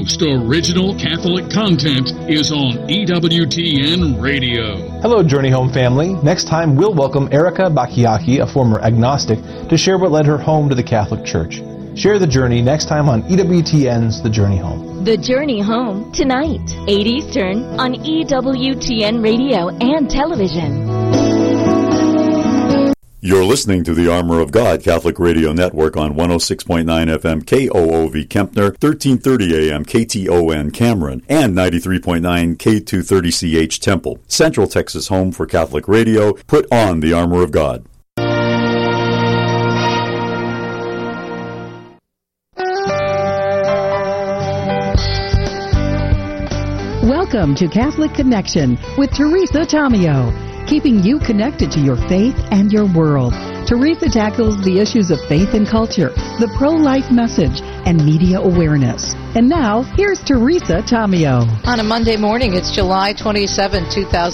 most original Catholic content is on EWTN Radio. Hello, Journey Home family. Next time, we'll welcome Erica Bakiaki, a former agnostic, to share what led her home to the Catholic Church. Share the journey next time on EWTN's The Journey Home. The Journey Home, tonight, 8 Eastern, on EWTN Radio and television. You're listening to the Armor of God Catholic Radio Network on 106.9 FM KOOV Kempner, 1330 AM KTON Cameron, and 93.9 K230CH Temple. Central Texas home for Catholic radio. Put on the Armor of God. Welcome to Catholic Connection with Teresa Tomeo, keeping you connected to your faith and your world. Teresa tackles the issues of faith and culture, the pro-life message, and media awareness. And now, here's Teresa Tomeo. On a Monday morning, it's July 27,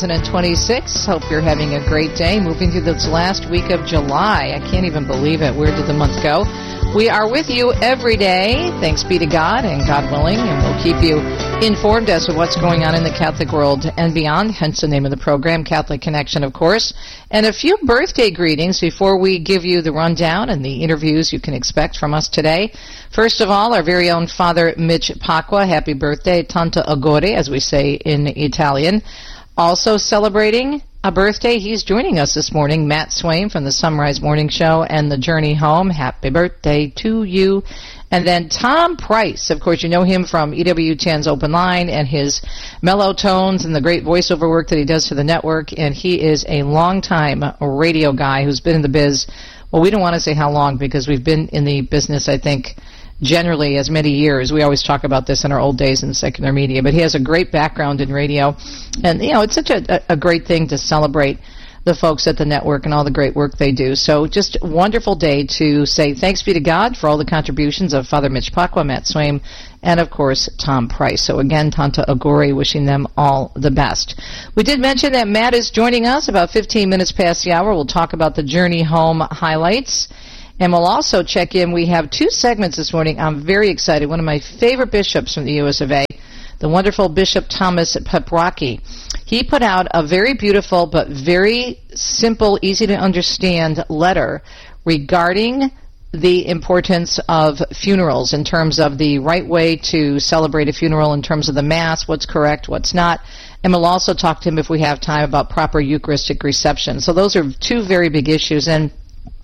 2026. Hope you're having a great day. Moving through this last week of July. I can't even believe it. Where did the month go? We are with you every day, thanks be to God and God willing, and we'll keep you informed as to what's going on in the Catholic world and beyond, hence the name of the program, Catholic Connection, of course. And a few birthday greetings before we give you the rundown and the interviews you can expect from us today. First of all, our very own Father Mitch Pacwa, happy birthday, Tanto Auguri, as we say in Italian. Also celebrating a birthday, he's joining us this morning, Matt Swain from the Sunrise Morning Show and The Journey Home. Happy birthday to you. And then Tom Price, of course, you know him from EWTN's Open Line and his mellow tones and the great voiceover work that he does for the network. And he is a longtime radio guy who's been in the biz. Well, we don't want to say how long because we've been in the business, I think, generally as many years. We always talk about this in our old days in secular media. But he has a great background in radio. And, you know, it's such a great thing to celebrate the folks at the network and all the great work they do. So just a wonderful day to say thanks be to God for all the contributions of Father Mitch Pacwa, Matt Swaim, and, of course, Tom Price. So, again, Tanto Auguri, wishing them all the best. We did mention that Matt is joining us about 15 minutes past the hour. We'll talk about the Journey Home highlights. And we'll also check in. We have two segments this morning. I'm very excited. One of my favorite bishops from the U.S. of A., the wonderful Bishop Thomas Peprocki. He put out a very beautiful but very simple, easy to understand letter regarding the importance of funerals in terms of the right way to celebrate a funeral, in terms of the Mass, what's correct, what's not. And we'll also talk to him, if we have time, about proper Eucharistic reception. So those are two very big issues. And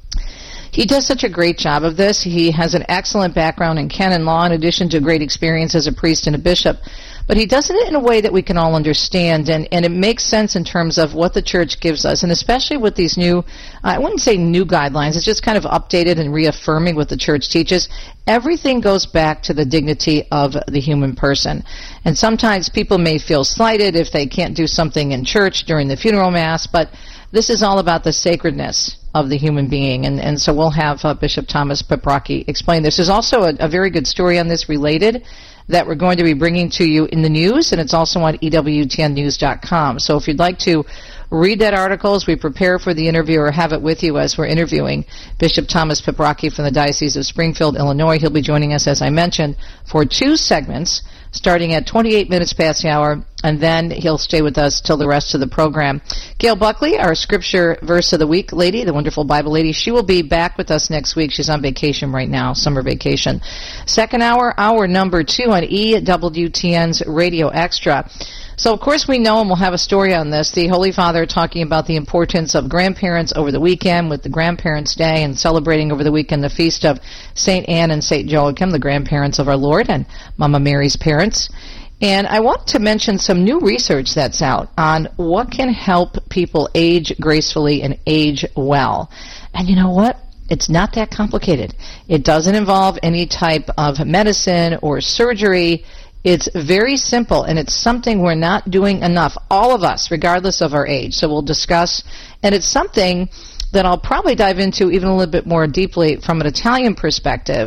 he does such a great job of this. He has an excellent background in canon law in addition to great experience as a priest and a bishop. But he does it in a way that we can all understand, and it makes sense in terms of what the Church gives us, and especially with these new, I wouldn't say new guidelines, it's just kind of updated and reaffirming what the Church teaches. Everything goes back to the dignity of the human person. And sometimes people may feel slighted if they can't do something in church during the funeral Mass, but this is all about the sacredness of the human being, and so we'll have Bishop Thomas Peprocki explain this. There's also a very good story on this related that we're going to be bringing to you in the news, and it's also on EWTNnews.com. So if you'd like to read that article as we prepare for the interview or have it with you as we're interviewing Bishop Thomas Peprocki from the Diocese of Springfield, Illinois, he'll be joining us, as I mentioned, for two segments starting at 28 minutes past the hour, and then he'll stay with us till the rest of the program. Gail Buckley, our Scripture Verse of the Week lady, the wonderful Bible lady, she will be back with us next week. She's on vacation right now, summer vacation. Second hour, hour number 2 on EWTN's Radio Extra. So, of course, we know, and we'll have a story on this, the Holy Father talking about the importance of grandparents over the weekend with the Grandparents' Day and celebrating over the weekend the feast of St. Anne and St. Joachim, the grandparents of our Lord, and Mama Mary's parents. And I want to mention some new research that's out on what can help people age gracefully and age well. And you know what? It's not that complicated. It doesn't involve any type of medicine or surgery. It's very simple, and it's something we're not doing enough, all of us, regardless of our age. So we'll discuss, and it's something that I'll probably dive into even a little bit more deeply from an Italian perspective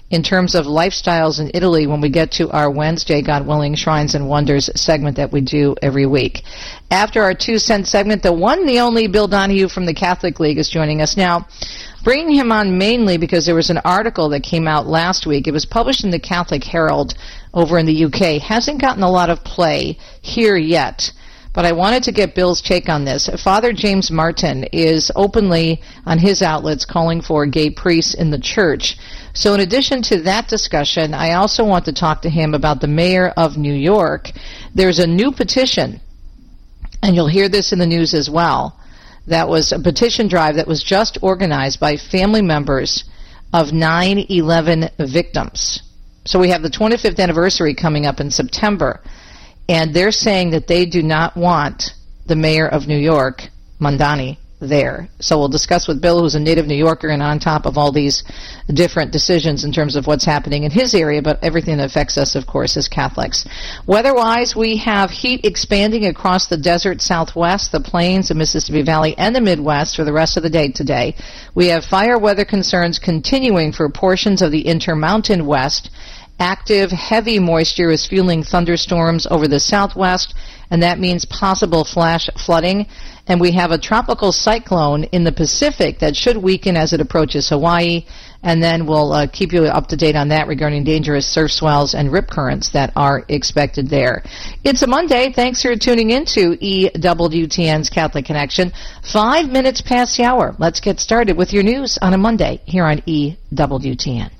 in terms of lifestyles in Italy when we get to our Wednesday, God willing, Shrines and Wonders segment that we do every week. After our 2 cent segment, the one and the only Bill Donahue from the Catholic League is joining us now. Bringing him on mainly because there was an article that came out last week. It was published in the Catholic Herald over in the UK. Hasn't gotten a lot of play here yet. But I wanted to get Bill's take on this. Father James Martin is openly on his outlets calling for gay priests in the church. So in addition to that discussion, I also want to talk to him about the mayor of New York. There's a new petition, and you'll hear this in the news as well. That was a petition drive that was just organized by family members of 9/11 victims. So we have the 25th anniversary coming up in September. And they're saying that they do not want the mayor of New York, Mondani, there. So we'll discuss with Bill, who's a native New Yorker and on top of all these different decisions in terms of what's happening in his area, but everything that affects us, of course, as Catholics. Weather-wise, we have heat expanding across the desert Southwest, the plains, the Mississippi Valley, and the Midwest for the rest of the day today. We have fire weather concerns continuing for portions of the Intermountain West. Active, heavy moisture is fueling thunderstorms over the southwest, and that means possible flash flooding. And we have a tropical cyclone in the Pacific that should weaken as it approaches Hawaii, and then we'll keep you up to date on that regarding dangerous surf swells and rip currents that are expected there. It's a Monday. Thanks for tuning in to EWTN's Catholic Connection. 5 minutes past the hour. Let's get started with your news on a Monday here on EWTN.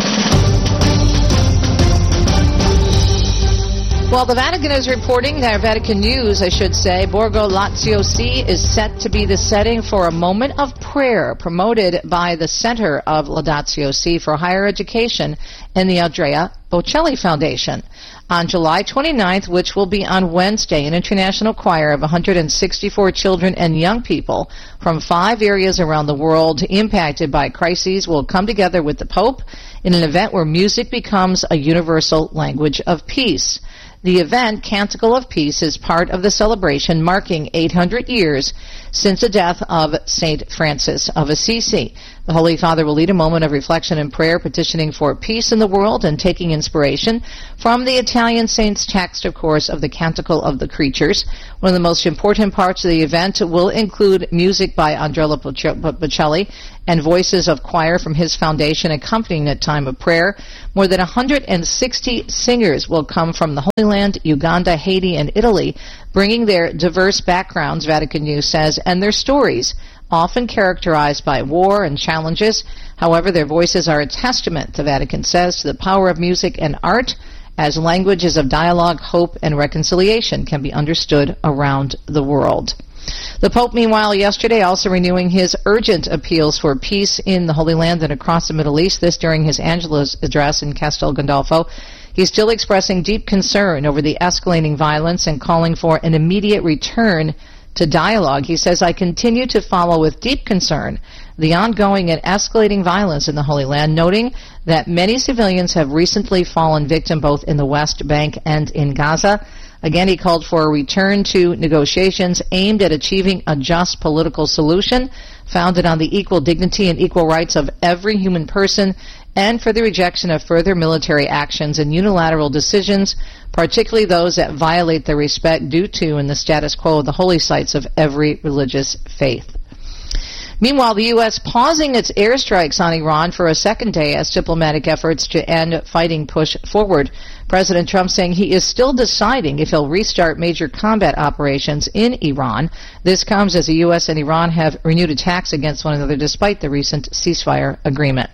Well, the Vatican is reporting, Vatican News, I should say, Borgo Lazio C is set to be the setting for a moment of prayer promoted by the Center of Laudatio Si for Higher Education and the Andrea Bocelli Foundation. On July 29th, which will be on Wednesday, an international choir of 164 children and young people from 5 areas around the world impacted by crises will come together with the Pope in an event where music becomes a universal language of peace. The event, Canticle of Peace, is part of the celebration marking 800 years since the death of St. Francis of Assisi. The Holy Father will lead a moment of reflection and prayer, petitioning for peace in the world and taking inspiration from the Italian saint's text, of course, of the Canticle of the Creatures. One of the most important parts of the event will include music by Andrea Bocelli and voices of choir from his foundation accompanying that time of prayer. More than 160 singers will come from the Holy Land, Uganda, Haiti, and Italy, bringing their diverse backgrounds, Vatican News says, and their stories, often characterized by war and challenges. However, their voices are a testament, the Vatican says, to the power of music and art as languages of dialogue, hope, and reconciliation can be understood around the world. The Pope, meanwhile, yesterday also renewing his urgent appeals for peace in the Holy Land and across the Middle East, this during his Angelus address in Castel Gandolfo. He's still expressing deep concern over the escalating violence and calling for an immediate return to dialogue. He says, I continue to follow with deep concern the ongoing and escalating violence in the Holy Land, noting that many civilians have recently fallen victim both in the West Bank and in Gaza. Again, he called for a return to negotiations aimed at achieving a just political solution founded on the equal dignity and equal rights of every human person, and for the rejection of further military actions and unilateral decisions, particularly those that violate the respect due to and the status quo of the holy sites of every religious faith. Meanwhile, the U.S. pausing its airstrikes on Iran for a second day as diplomatic efforts to end fighting push forward. President Trump saying he is still deciding if he'll restart major combat operations in Iran. This comes as the U.S. and Iran have renewed attacks against one another despite the recent ceasefire agreement.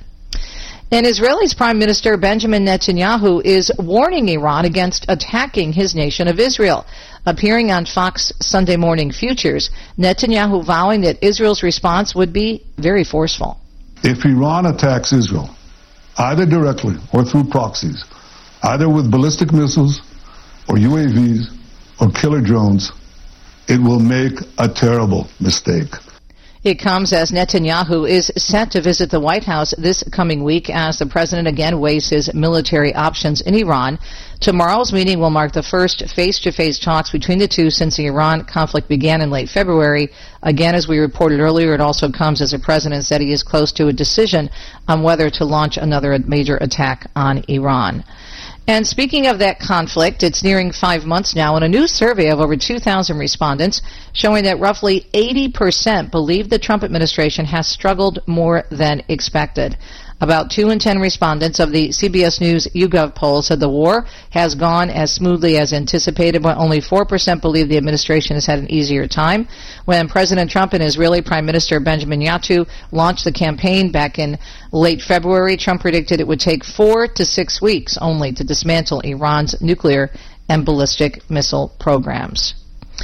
And Israel's Prime Minister Benjamin Netanyahu is warning Iran against attacking his nation of Israel. Appearing on Fox Sunday Morning Futures, Netanyahu vowing that Israel's response would be very forceful. If Iran attacks Israel, either directly or through proxies, either with ballistic missiles or UAVs or killer drones, it will make a terrible mistake. It comes as Netanyahu is set to visit the White House this coming week as the president again weighs his military options in Iran. Tomorrow's meeting will mark the first face-to-face talks between the two since the Iran conflict began in late February. Again, as we reported earlier, it also comes as the president said he is close to a decision on whether to launch another major attack on Iran. And speaking of that conflict, it's nearing 5 months now, and a new survey of over 2,000 respondents showing that roughly 80% believe the Trump administration has struggled more than expected. About 2 in 10 respondents of the CBS News YouGov poll said the war has gone as smoothly as anticipated, but only 4% believe the administration has had an easier time. When President Trump and Israeli Prime Minister Benjamin Netanyahu launched the campaign back in late February, Trump predicted it would take 4 to 6 weeks only to dismantle Iran's nuclear and ballistic missile programs.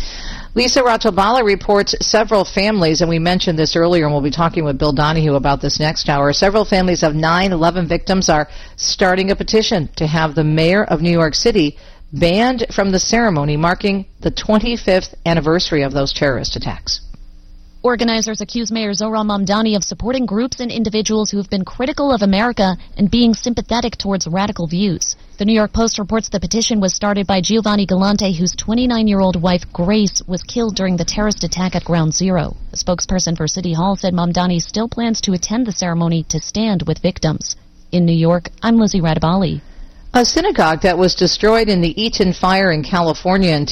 Lisa Ratobala reports several families, and we mentioned this earlier, and we'll be talking with Bill Donahue about this next hour. Several families of 9/11 victims are starting a petition to have the mayor of New York City banned from the ceremony marking the 25th anniversary of those terrorist attacks. Organizers accuse Mayor Zohran Mamdani of supporting groups and individuals who have been critical of America and being sympathetic towards radical views. The New York Post reports the petition was started by Giovanni Galante, whose 29-year-old wife, Grace, was killed during the terrorist attack at Ground Zero. A spokesperson for City Hall said Mamdani still plans to attend the ceremony to stand with victims. In New York, I'm Lizzie Radabali. A synagogue that was destroyed in the Eaton fire in California in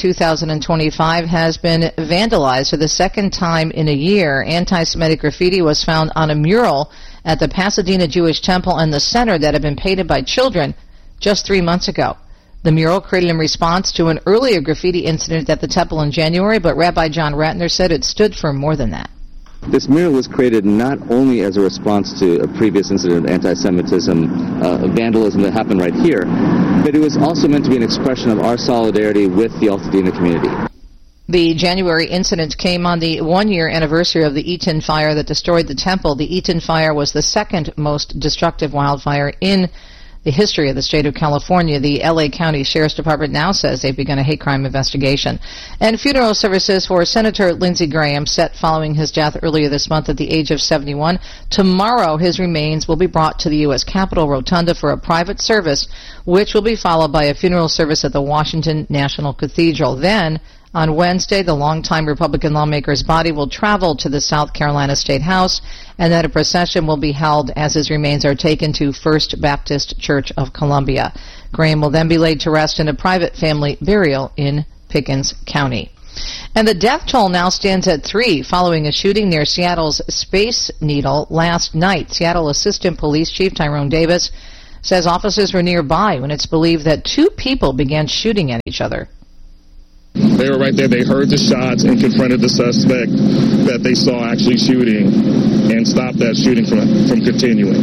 2025 has been vandalized for the second time in a year. Anti-Semitic graffiti was found on a mural at the Pasadena Jewish Temple in the center that had been painted by children just 3 months ago. The mural created in response to an earlier graffiti incident at the temple in January, but Rabbi John Ratner said it stood for more than that. This mural was created not only as a response to a previous incident of anti-Semitism, vandalism that happened right here, but it was also meant to be an expression of our solidarity with the Altadena community. The January incident came on the one-year anniversary of the Eaton fire that destroyed the temple. The Eaton fire was the second most destructive wildfire in the history of the state of California. The L.A. County Sheriff's Department now says they've begun a hate crime investigation. And funeral services for Senator Lindsey Graham set following his death earlier this month at the age of 71. Tomorrow, his remains will be brought to the U.S. Capitol Rotunda for a private service, which will be followed by a funeral service at the Washington National Cathedral. Then, on Wednesday, the longtime Republican lawmaker's body will travel to the South Carolina State House, and then a procession will be held as his remains are taken to First Baptist Church of Columbia. Graham will then be laid to rest in a private family burial in Pickens County. And the death toll now stands at 3 following a shooting near Seattle's Space Needle last night. Seattle Assistant Police Chief Tyrone Davis says officers were nearby when it's believed that 2 people began shooting at each other. They were right there. They heard the shots and confronted the suspect that they saw actually shooting and stopped that shooting from continuing.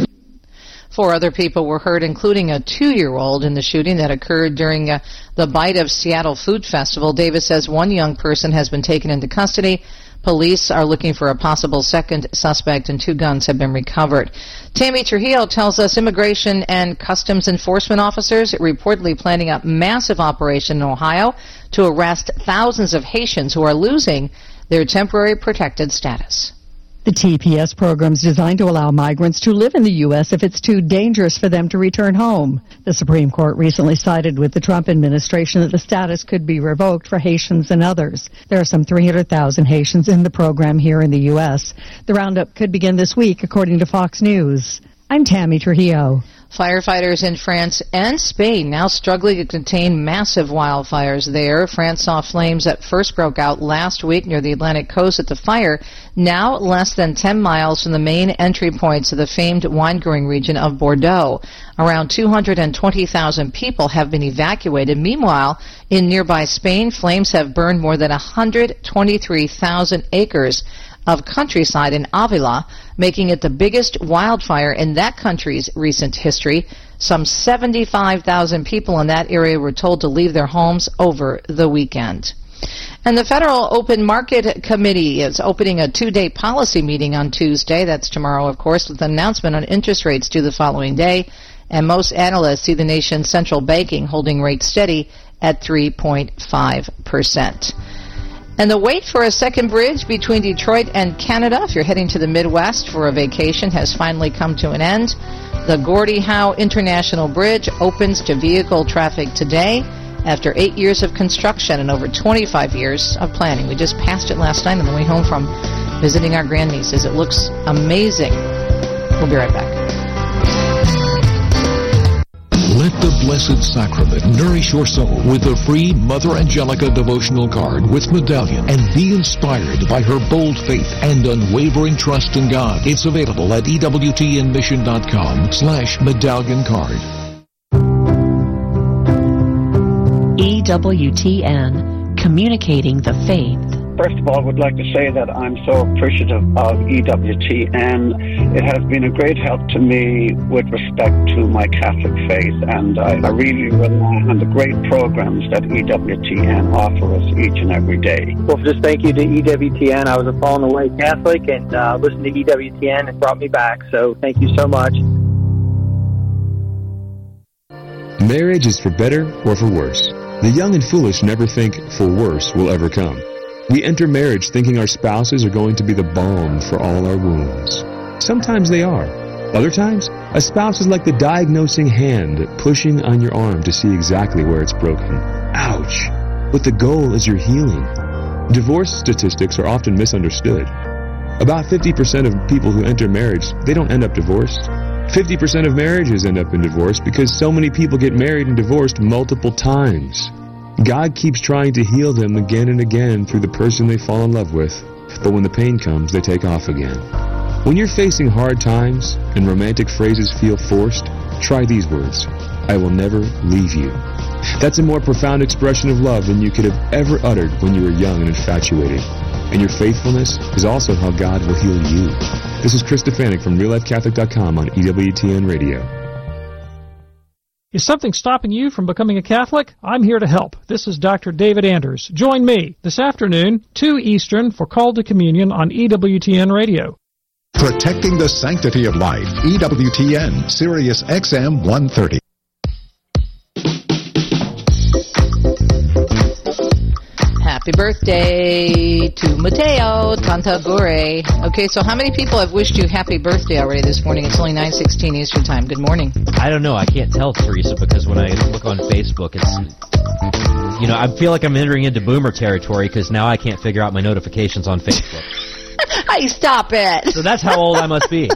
4 other people were hurt, including a 2-year-old in the shooting that occurred during the Bite of Seattle Food Festival. Davis says 1 young person has been taken into custody. Police are looking for a possible second suspect, and 2 guns have been recovered. Tammy Trujillo tells us Immigration and Customs Enforcement officers are reportedly planning a massive operation in Ohio to arrest thousands of Haitians who are losing their temporary protected status. The TPS program is designed to allow migrants to live in the U.S. if it's too dangerous for them to return home. The Supreme Court recently sided with the Trump administration that the status could be revoked for Haitians and others. There are some 300,000 Haitians in the program here in the U.S. The roundup could begin this week, according to Fox News. I'm Tammy Trujillo. Firefighters in France and Spain now struggling to contain massive wildfires there. France saw flames that first broke out last week near the Atlantic coast at the fire, now less than 10 miles from the main entry points of the famed wine-growing region of Bordeaux. Around 220,000 people have been evacuated. Meanwhile, in nearby Spain, flames have burned more than 123,000 acres of countryside in Avila, making it the biggest wildfire in that country's recent history. Some 75,000 people in that area were told to leave their homes over the weekend. And the Federal Open Market Committee is opening a 2-day policy meeting on Tuesday. That's tomorrow, of course, with an announcement on interest rates due the following day. And most analysts see the nation's central banking holding rates steady at 3.5%. And the wait for a second bridge between Detroit and Canada, if you're heading to the Midwest for a vacation, has finally come to an end. The Gordie Howe International Bridge opens to vehicle traffic today after 8 years of construction and over 25 years of planning. We just passed it last night on the way home from visiting our grandnieces. It looks amazing. We'll be right back. Let the Blessed Sacrament nourish your soul with the free Mother Angelica devotional card with medallion, and be inspired by her bold faith and unwavering trust in God. It's available at EWTNmission.com/medallion card. EWTN, communicating the faith. First of all, I would like to say that I'm so appreciative of EWTN. It has been a great help to me with respect to my Catholic faith, and I really rely on the great programs that EWTN offer us each and every day. Well, just thank you to EWTN. I was a fallen away Catholic, and listening to EWTN and brought me back, so thank you so much. Marriage is for better or for worse. The young and foolish never think for worse will ever come. We enter marriage thinking our spouses are going to be the balm for all our wounds. Sometimes they are. Other times, a spouse is like the diagnosing hand pushing on your arm to see exactly where it's broken. Ouch! But the goal is your healing. Divorce statistics are often misunderstood. About 50% of people who enter marriage, they don't end up divorced. 50% of marriages end up in divorce because so many people get married and divorced multiple times. God keeps trying to heal them again and again through the person they fall in love with, but when the pain comes, they take off again. When you're facing hard times and romantic phrases feel forced, try these words: I will never leave you. That's a more profound expression of love than you could have ever uttered when you were young and infatuated. And your faithfulness is also how God will heal you. This is Chris Stefanik from RealLifeCatholic.com on EWTN Radio. Is something stopping you from becoming a Catholic? I'm here to help. This is Dr. David Anders. Join me this afternoon, 2 Eastern, for Call to Communion on EWTN Radio. Protecting the sanctity of life. EWTN, Sirius XM 130. Happy birthday to Mateo Tantagore. Okay, so how many people have wished you happy birthday already this morning? It's only 9:16 Eastern Time. Good morning. I don't know. I can't tell, Teresa, because when I look on Facebook, it's, you know, I feel like I'm entering into boomer territory because now I can't figure out my notifications on Facebook. Hey, stop it. So that's how old I must be.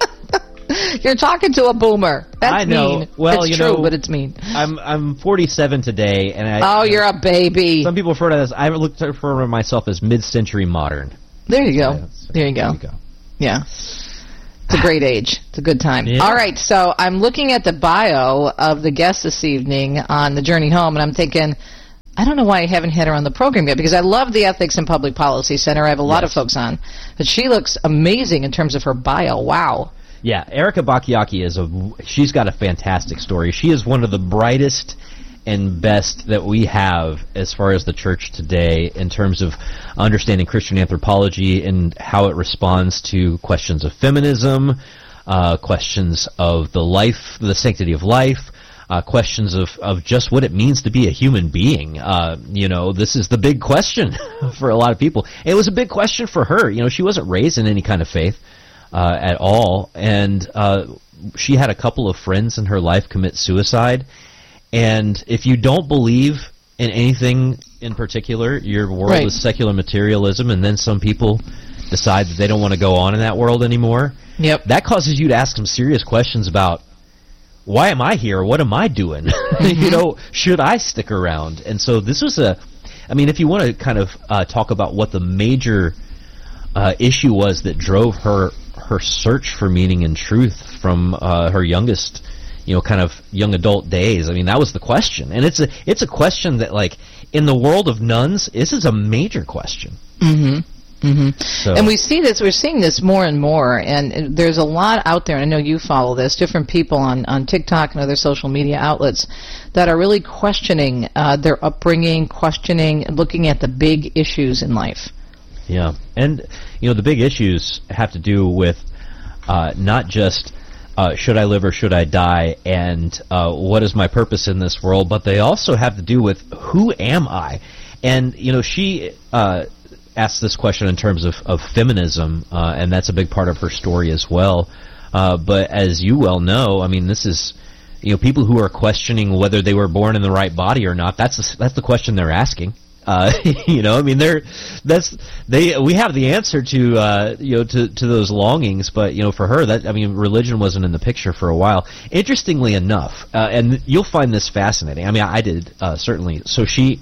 You're talking to a boomer. That's I know. mean. Well, it's you true, know, but it's mean. I'm 47 today, and you're a baby. Some people refer to this. I look to refer to myself as mid-century modern. There you go. There you go. Yeah. It's a great age. It's a good time. Yeah. All right, so I'm looking at the bio of the guest this evening on the journey home, and I'm thinking, I don't know why I haven't had her on the program yet, because I love the Ethics and Public Policy Center. I have a lot of folks on. But she looks amazing in terms of her bio. Wow. Yeah, Erica Bachiochi she's got a fantastic story. She is one of the brightest and best that we have as far as the church today in terms of understanding Christian anthropology and how it responds to questions of feminism, questions of the sanctity of life, questions of just what it means to be a human being. You know, this is the big question for a lot of people. It was a big question for her. You know, she wasn't raised in any kind of faith at all, and she had a couple of friends in her life commit suicide. And if you don't believe in anything in particular, your world is secular materialism, and then some people decide that they don't want to go on in that world anymore. Yep. That causes you to ask some serious questions about, why am I here? What am I doing? Mm-hmm. You know, should I stick around? And so this was if you want to kind of talk about what the major issue was that drove her search for meaning and truth from her youngest, kind of young adult days. I mean, that was the question. And it's a question that, like, in the world of nuns, this is a major question. Mm-hmm. Mm-hmm. So. And we're seeing this more and more, and there's a lot out there, and I know you follow this, different people on TikTok and other social media outlets that are really questioning their upbringing, looking at the big issues in life. Yeah, and the big issues have to do with not just should I live or should I die, and what is my purpose in this world, but they also have to do with who am I. And, she asked this question in terms of feminism, and that's a big part of her story as well. But as you well know, I mean, this is, people who are questioning whether they were born in the right body or not. That's the question they're asking. We have the answer to those longings, but for her, religion wasn't in the picture for a while. Interestingly enough, and you'll find this fascinating. I mean, I did certainly. So she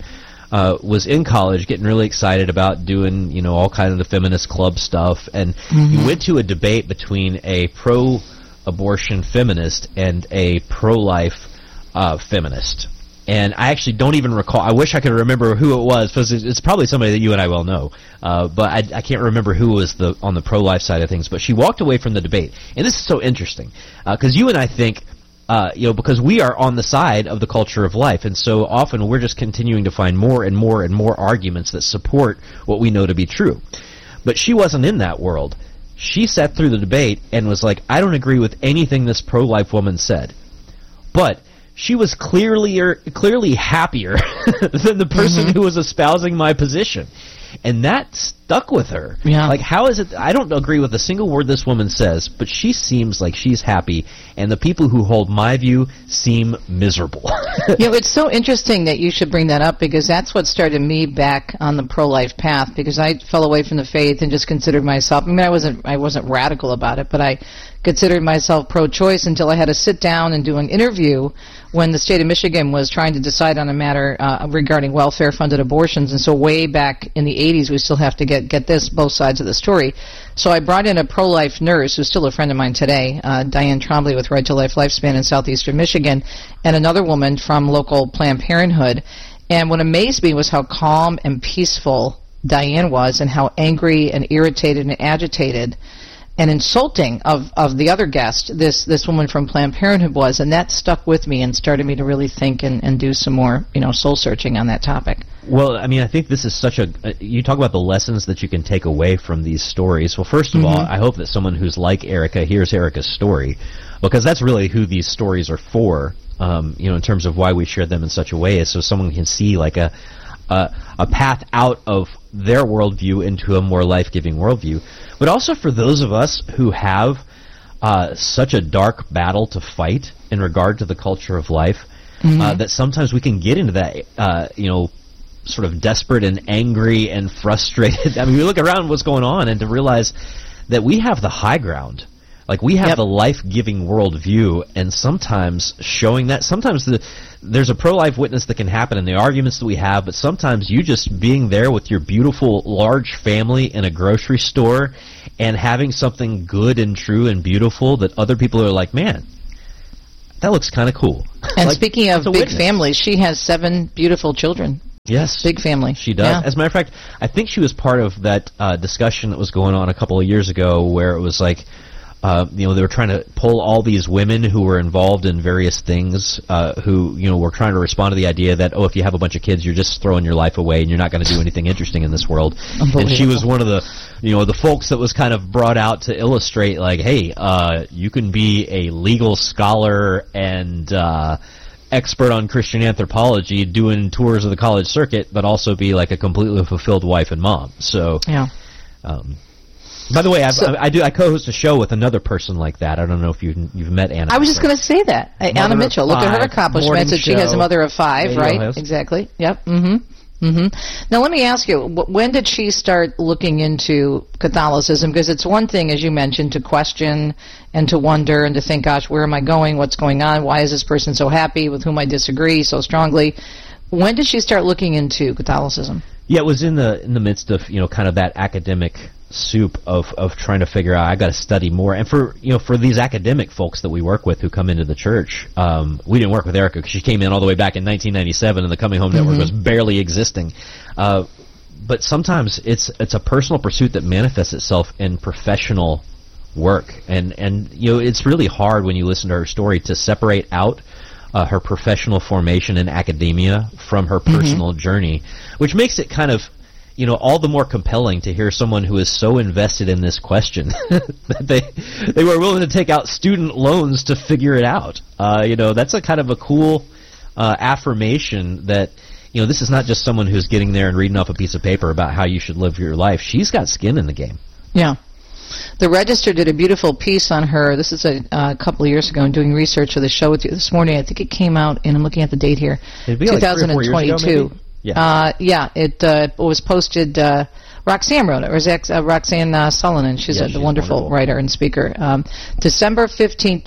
was in college, getting really excited about doing all kinds of the feminist club stuff, and went to a debate between a pro-abortion feminist and a pro-life feminist. And I actually don't even recall. I wish I could remember who it was, because it's probably somebody that you and I well know. But I can't remember who was on the pro-life side of things. But she walked away from the debate. And this is so interesting, because you and I think, because we are on the side of the culture of life. And so often we're just continuing to find more and more and more arguments that support what we know to be true. But she wasn't in that world. She sat through the debate and was like, I don't agree with anything this pro-life woman said. But she was clearly happier than the person who was espousing my position. And that stuck with her. Yeah. Like, how is it? I don't agree with a single word this woman says, but she seems like she's happy, and the people who hold my view seem miserable. It's so interesting that you should bring that up, because that's what started me back on the pro-life path, because I fell away from the faith and just considered myself, I wasn't radical about it, but I considered myself pro-choice until I had to sit down and do an interview when the state of Michigan was trying to decide on a matter regarding welfare-funded abortions. And so way back in the 80s, we still have to get this, both sides of the story. So I brought in a pro-life nurse who's still a friend of mine today, Diane Trombley with Right to Life Lifespan in southeastern Michigan, and another woman from local Planned Parenthood. And what amazed me was how calm and peaceful Diane was, and how angry and irritated and agitated and insulting of the other guest, this woman from Planned Parenthood was, and that stuck with me and started me to really think and do some more, soul searching on that topic. Well, I mean, I think this is such you talk about the lessons that you can take away from these stories. Well, first of all, I hope that someone who's like Erica hears Erica's story, because that's really who these stories are for, in terms of why we share them in such a way, is so someone can see like a path out of their worldview into a more life-giving worldview. But also for those of us who have such a dark battle to fight in regard to the culture of life, that sometimes we can get into that, sort of desperate and angry and frustrated. I mean, we look around what's going on and to realize that we have the high ground. Like, we have the life-giving worldview, and sometimes showing that, sometimes there's a pro-life witness that can happen in the arguments that we have, but sometimes you just being there with your beautiful, large family in a grocery store and having something good and true and beautiful that other people are like, man, that looks kind of cool. And speaking of big families, she has 7 beautiful children. Yes. Big family. She does. Yeah. As a matter of fact, I think she was part of that discussion that was going on a couple of years ago where it was like, they were trying to pull all these women who were involved in various things, who, were trying to respond to the idea that, if you have a bunch of kids, you're just throwing your life away and you're not going to do anything interesting in this world. And she was one of the, the folks that was kind of brought out to illustrate, like, hey, you can be a legal scholar and expert on Christian anthropology doing tours of the college circuit, but also be like a completely fulfilled wife and mom. So, yeah. By the way, I co-host a show with another person like that. I don't know if you've met Anna. I was just going to say that. Anna Mitchell. Look at her accomplishments. And she has a mother of 5, right? Host. Exactly. Yep. Now, let me ask you, when did she start looking into Catholicism? Because it's one thing, as you mentioned, to question and to wonder and to think, gosh, where am I going? What's going on? Why is this person so happy with whom I disagree so strongly? When did she start looking into Catholicism? Yeah, it was in the midst of, kind of that academic soup of trying to figure out, I got to study more. And for these academic folks that we work with who come into the church, we didn't work with Erica because she came in all the way back in 1997 and the Coming Home Network was barely existing. But sometimes it's a personal pursuit that manifests itself in professional work. And it's really hard when you listen to her story to separate out her professional formation in academia from her personal journey, which makes it kind of all the more compelling to hear someone who is so invested in this question that they were willing to take out student loans to figure it out. That's a kind of a cool affirmation that, this is not just someone who's getting there and reading off a piece of paper about how you should live your life. She's got skin in the game. Yeah. The Register did a beautiful piece on her. This is a couple of years ago. I'm doing research for the show with you this morning. I think it came out, and I'm looking at the date here, it'd be 2022. Like 3 or 4 years ago, maybe? It was posted. Roxanne wrote it, or Roxanne Sullivan. She's a wonderful writer and speaker. December 15,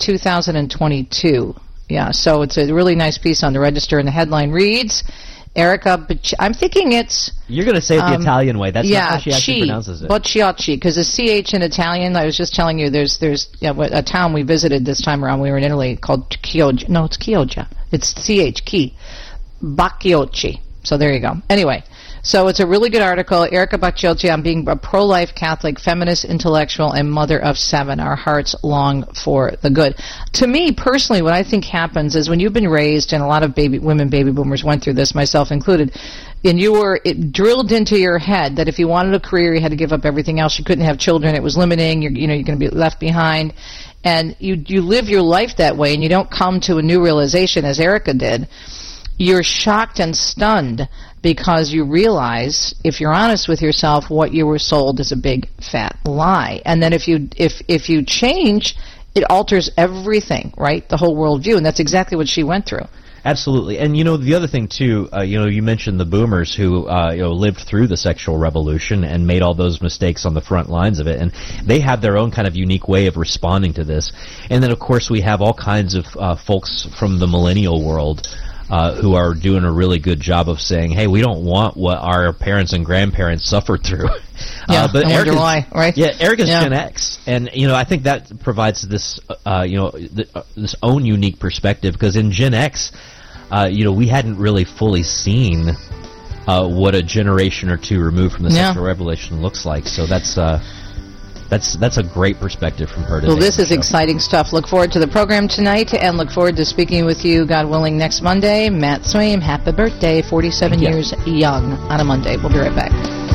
2022. Yeah, so it's a really nice piece on the Register, and the headline reads, Erica, I'm thinking it's... You're going to say it the Italian way. That's not how she actually pronounces it. Bocciocchi, because the CH in Italian, I was just telling you, there's a town we visited this time around. We were in Italy called Chioggia. No, it's Chioggia. It's CH, Chi. Bacciocchi. So there you go. Anyway, so it's a really good article. Erica Bacciocchi on being a pro-life Catholic, feminist, intellectual, and mother of 7. Our hearts long for the good. To me, personally, what I think happens is when you've been raised, and a lot of women baby boomers went through this, myself included, and it drilled into your head that if you wanted a career, you had to give up everything else. You couldn't have children. It was limiting. You're going to be left behind. And you live your life that way, and you don't come to a new realization, as Erica did. You're shocked and stunned because you realize, if you're honest with yourself, what you were sold is a big fat lie. And then if you change, it alters everything, right? The whole worldview, and that's exactly what she went through. Absolutely. And, the other thing, too, you mentioned the boomers who, lived through the sexual revolution and made all those mistakes on the front lines of it. And they have their own kind of unique way of responding to this. And then, of course, we have all kinds of folks from the millennial world who are doing a really good job of saying, hey, we don't want what our parents and grandparents suffered through. But I wonder why, right? Yeah, Erica's Gen X. And, I think that provides this, this own unique perspective, because in Gen X, we hadn't really fully seen what a generation or two removed from the sexual revelation looks like. So that's a great perspective from her today. Well, this is exciting stuff. Look forward to the program tonight, and look forward to speaking with you, God willing, next Monday. Matt Swaim, happy birthday, 47 years young on a Monday. We'll be right back.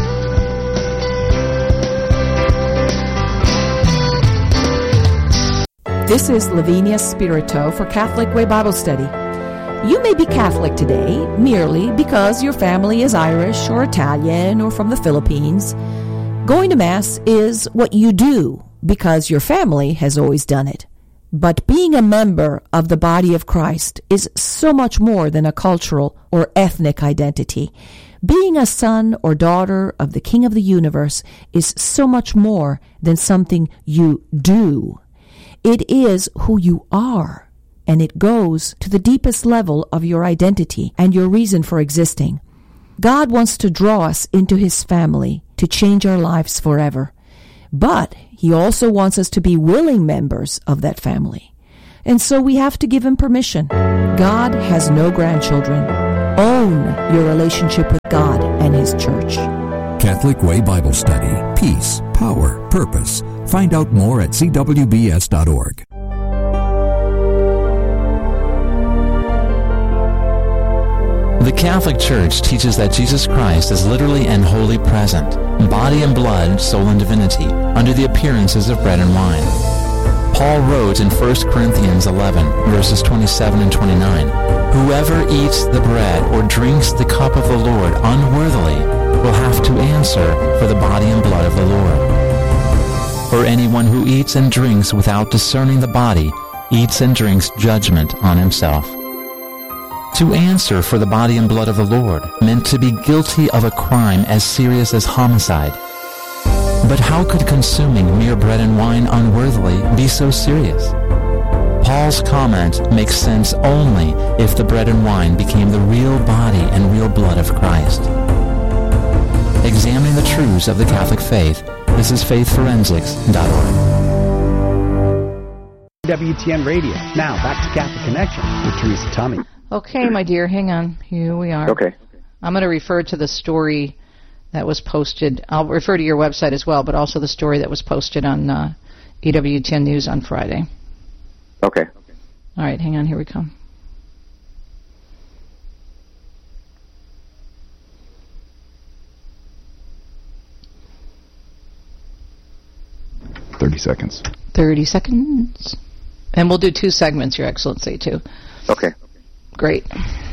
This is Lavinia Spirito for Catholic Way Bible Study. You may be Catholic today merely because your family is Irish or Italian or from the Philippines. Going to Mass is what you do because your family has always done it. But being a member of the body of Christ is so much more than a cultural or ethnic identity. Being a son or daughter of the King of the universe is so much more than something you do. It is who you are, and it goes to the deepest level of your identity and your reason for existing. God wants to draw us into His family to change our lives forever. But He also wants us to be willing members of that family. And so we have to give Him permission. God has no grandchildren. Own your relationship with God and His church. Catholic Way Bible Study. Peace, power, purpose. Find out more at cwbs.org. The Catholic Church teaches that Jesus Christ is literally and wholly present, body and blood, soul and divinity, under the appearances of bread and wine. Paul wrote in 1 Corinthians 11, verses 27 and 29, "Whoever eats the bread or drinks the cup of the Lord unworthily will have to answer for the body and blood of the Lord. For anyone who eats and drinks without discerning the body eats and drinks judgment on himself." To answer for the body and blood of the Lord meant to be guilty of a crime as serious as homicide. But how could consuming mere bread and wine unworthily be so serious? Paul's comment makes sense only if the bread and wine became the real body and real blood of Christ. Examining the truths of the Catholic faith, this is faithforensics.org. WTN Radio. Now, back to Catholic Connection with Teresa Tummy. Okay, my dear, hang on. Here we are. Okay. I'm going to refer to the story that was posted. I'll refer to your website as well, but also the story that was posted on EWTN News on Friday. Okay. All right, hang on. Here we come. Seconds. 30 seconds. And we'll do 2 segments, Your Excellency, too. Okay. Great.